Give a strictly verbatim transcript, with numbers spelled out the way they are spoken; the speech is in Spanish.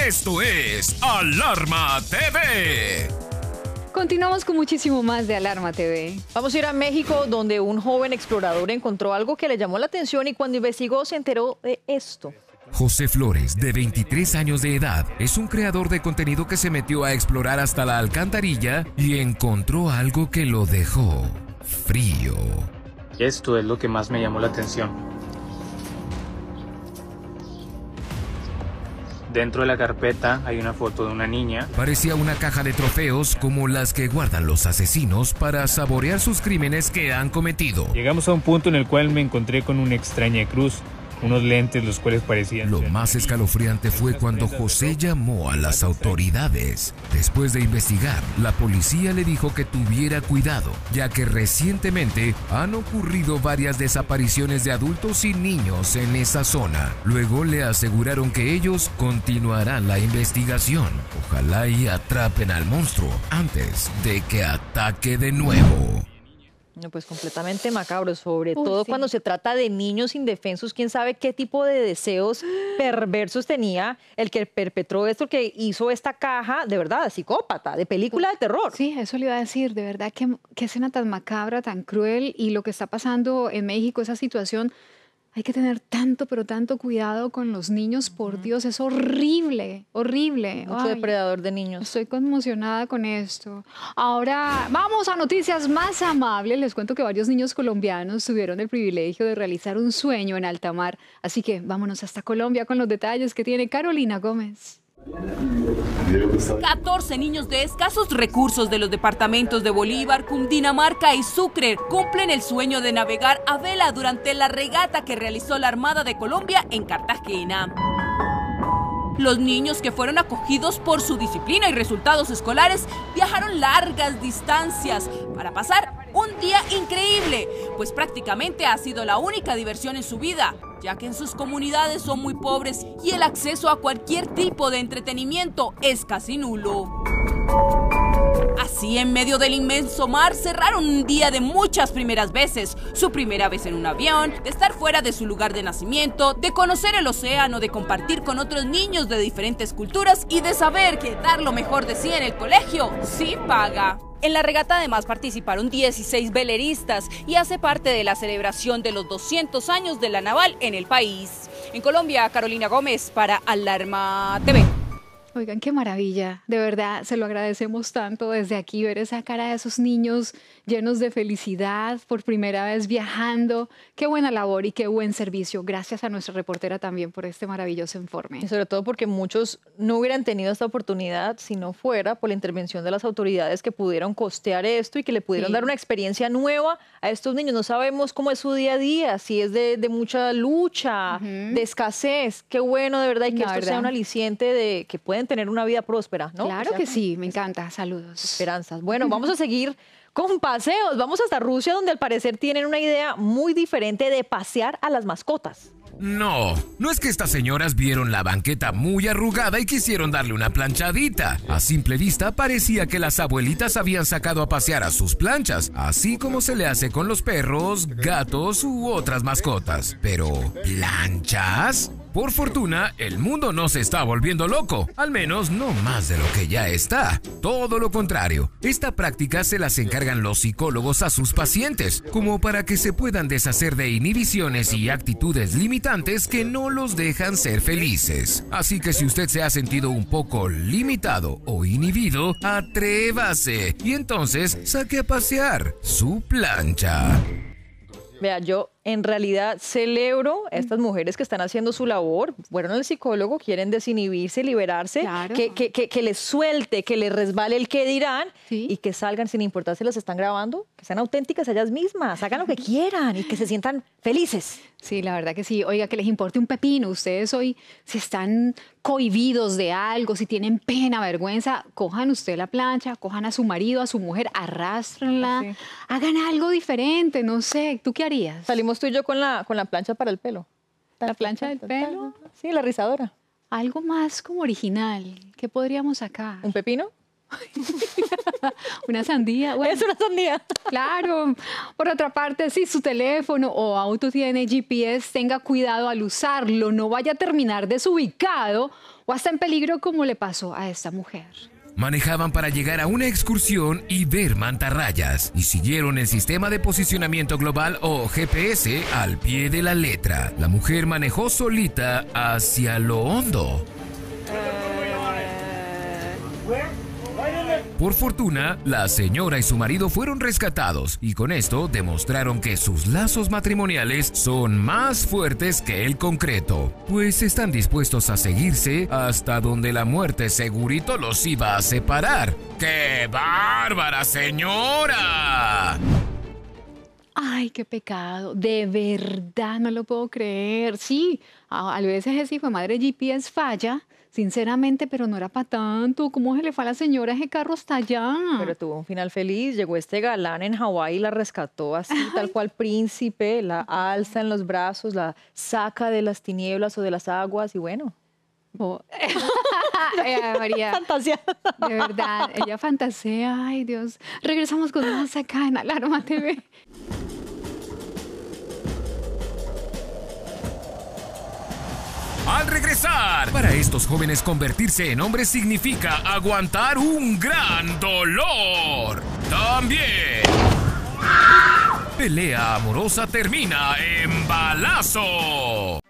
Esto es Alarma T V. Continuamos con muchísimo más de Alarma T V. Vamos a ir a México, donde un joven explorador encontró algo que le llamó la atención y cuando investigó se enteró de esto. José Flores, de veintitrés años de edad, es un creador de contenido que se metió a explorar hasta la alcantarilla y encontró algo que lo dejó frío. Esto es lo que más me llamó la atención. Dentro de la carpeta hay una foto de una niña. Parecía una caja de trofeos como las que guardan los asesinos para saborear sus crímenes que han cometido. Llegamos a un punto en el cual me encontré con una extraña cruz, unos lentes los cuales parecían... Lo más escalofriante fue cuando José llamó a las autoridades. Después de investigar, la policía le dijo que tuviera cuidado, ya que recientemente han ocurrido varias desapariciones de adultos y niños en esa zona. Luego le aseguraron que ellos continuarán la investigación. Ojalá y atrapen al monstruo antes de que ataque de nuevo. No, pues completamente macabro, sobre Uy, todo sí. cuando se trata de niños indefensos. ¿Quién sabe qué tipo de deseos perversos tenía el que perpetró esto, el que hizo esta caja, de verdad, psicópata, de película de terror? Sí, eso le iba a decir, de verdad, qué, qué escena tan macabra, tan cruel, y lo que está pasando en México, esa situación... Hay que tener tanto, pero tanto cuidado con los niños, por Dios, es horrible, horrible. Mucho Ay, depredador de niños. Estoy conmocionada con esto. Ahora vamos a noticias más amables. Les cuento que varios niños colombianos tuvieron el privilegio de realizar un sueño en alta mar. Así que vámonos hasta Colombia con los detalles que tiene Carolina Gómez. catorce niños de escasos recursos de los departamentos de Bolívar, Cundinamarca y Sucre cumplen el sueño de navegar a vela durante la regata que realizó la Armada de Colombia en Cartagena. Los niños, que fueron acogidos por su disciplina y resultados escolares, viajaron largas distancias para pasar un día increíble, pues prácticamente ha sido la única diversión en su vida, ya que en sus comunidades son muy pobres y el acceso a cualquier tipo de entretenimiento es casi nulo. Así, en medio del inmenso mar, cerraron un día de muchas primeras veces. Su primera vez en un avión, de estar fuera de su lugar de nacimiento, de conocer el océano, de compartir con otros niños de diferentes culturas y de saber que dar lo mejor de sí en el colegio sí paga. En la regata además participaron dieciséis veleristas y hace parte de la celebración de los doscientos años de la naval en el país. En Colombia, Carolina Gómez para Alarma T V. Oigan, qué maravilla, de verdad, se lo agradecemos tanto desde aquí, ver esa cara de esos niños llenos de felicidad, por primera vez viajando. Qué buena labor y qué buen servicio. Gracias a nuestra reportera también por este maravilloso informe. Y sobre todo porque muchos no hubieran tenido esta oportunidad si no fuera por la intervención de las autoridades que pudieron costear esto y que le pudieron sí. dar una experiencia nueva a estos niños. No sabemos cómo es su día a día, si es de, de mucha lucha, uh-huh. de escasez. Qué bueno, de verdad, y que la esto verdad. sea un aliciente de que pueden tener una vida próspera, ¿no? Claro o sea, que sí, me encanta. Saludos. Esperanzas. Bueno, vamos a seguir con paseos. Vamos hasta Rusia, donde al parecer tienen una idea muy diferente de pasear a las mascotas. No, no es que estas señoras vieron la banqueta muy arrugada y quisieron darle una planchadita. A simple vista parecía que las abuelitas habían sacado a pasear a sus planchas, así como se le hace con los perros, gatos u otras mascotas. Pero, ¿planchas? Por fortuna, el mundo no se está volviendo loco, al menos no más de lo que ya está. Todo lo contrario, esta práctica se las encargan los psicólogos a sus pacientes, como para que se puedan deshacer de inhibiciones y actitudes limitantes que no los dejan ser felices. Así que si usted se ha sentido un poco limitado o inhibido, atrévase y entonces saque a pasear su plancha. Vea, yo en realidad celebro a estas mujeres que están haciendo su labor, fueron al psicólogo, quieren desinhibirse, liberarse, claro. que, que, que, que les suelte, que les resbale el qué dirán ¿Sí? y que salgan sin importar si las están grabando, que sean auténticas ellas mismas, hagan lo que quieran y que se sientan felices. Sí, la verdad que sí. Oiga, que les importe un pepino. Ustedes hoy, si están cohibidos de algo, si tienen pena, vergüenza, cojan usted la plancha, cojan a su marido, a su mujer, arrástrenla, sí. hagan algo diferente, no sé. ¿Tú qué harías? Salimos tú y yo con la, con la plancha para el pelo. ¿La plancha del pelo? Sí, la rizadora. Algo más como original. ¿Qué podríamos sacar? ¿Un pepino? Una sandía. Bueno, es una sandía. Claro. Por otra parte, si su teléfono o auto tiene G P S, tenga cuidado al usarlo. No vaya a terminar desubicado o hasta en peligro como le pasó a esta mujer. Manejaban para llegar a una excursión y ver mantarrayas y siguieron el sistema de posicionamiento global o G P S al pie de la letra. La mujer manejó solita hacia lo hondo. Por fortuna, la señora y su marido fueron rescatados y con esto demostraron que sus lazos matrimoniales son más fuertes que el concreto, pues están dispuestos a seguirse hasta donde la muerte segurito los iba a separar. ¡Qué bárbara, señora! Ay, qué pecado. De verdad, no lo puedo creer. Sí, a, a veces ese hijo de madre G P S falla, sinceramente, pero no era para tanto. ¿Cómo se le fue a la señora ese carro hasta allá? Pero tuvo un final feliz. Llegó este galán en Hawái y la rescató así, Ay. tal cual príncipe. La alza en los brazos, la saca de las tinieblas o de las aguas y bueno. Oh. eh, María, fantasía. De verdad, ella fantasea. Ay, Dios. Regresamos con más acá en Alarma T V. Al regresar, para estos jóvenes convertirse en hombres significa aguantar un gran dolor. También, pelea amorosa termina en balazo.